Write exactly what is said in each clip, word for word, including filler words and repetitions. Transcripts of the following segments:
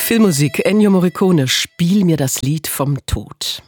Filmmusik, Ennio Morricone, Spiel mir das Lied vom Tod.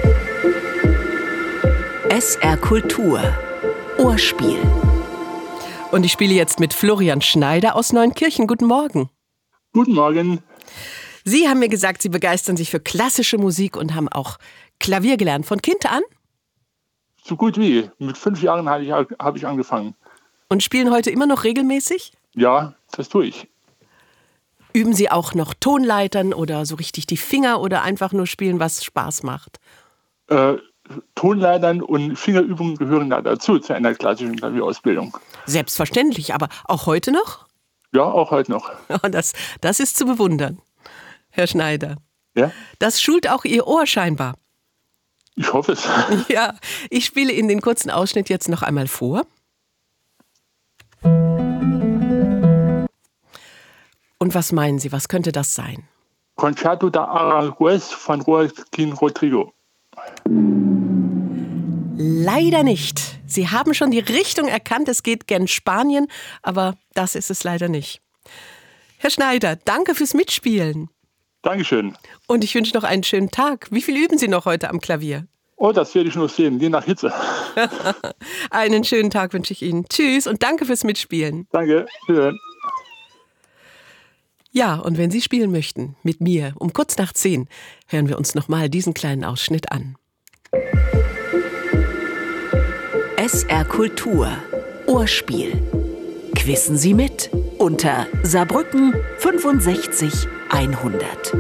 S R Kultur. Ohrspiel. Und ich spiele jetzt mit Florian Schneider aus Neunkirchen. Guten Morgen. Guten Morgen. Sie haben mir gesagt, Sie begeistern sich für klassische Musik und haben auch Klavier gelernt. Von Kind an? So gut wie. Mit fünf Jahren habe ich, hab ich angefangen. Und spielen heute immer noch regelmäßig? Ja, das tue ich. Üben Sie auch noch Tonleitern oder so richtig die Finger oder einfach nur spielen, was Spaß macht? Äh, Tonleitern und Fingerübungen gehören da dazu, zu einer klassischen Klavierausbildung. Selbstverständlich, aber auch heute noch? Ja, auch heute noch. Das, das ist zu bewundern, Herr Schneider. Ja? Das schult auch Ihr Ohr scheinbar. Ich hoffe es. Ja, ich spiele Ihnen den kurzen Ausschnitt jetzt noch einmal vor. Und was meinen Sie, was könnte das sein? Concerto de Aranjuez von Joaquín Rodrigo. Leider nicht. Sie haben schon die Richtung erkannt, es geht gen Spanien, aber das ist es leider nicht. Herr Schneider, danke fürs Mitspielen. Dankeschön. Und ich wünsche noch einen schönen Tag. Wie viel üben Sie noch heute am Klavier? Oh, das werde ich noch sehen, je nach Hitze. Einen schönen Tag wünsche ich Ihnen. Tschüss und danke fürs Mitspielen. Danke. Wiederhören. Ja, und wenn Sie spielen möchten, mit mir, um kurz nach zehn, hören wir uns nochmal diesen kleinen Ausschnitt an. S R Kultur. Ohrspiel. Quissen Sie mit unter Saarbrücken fünfundsechzig hundert.